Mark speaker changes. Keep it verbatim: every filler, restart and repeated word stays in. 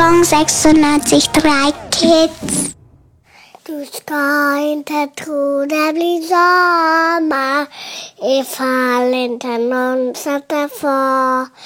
Speaker 1: Song sechsundneunzig Komma drei Kids. Du ska inte tro det blir sommar ifall inte någon sätter fart.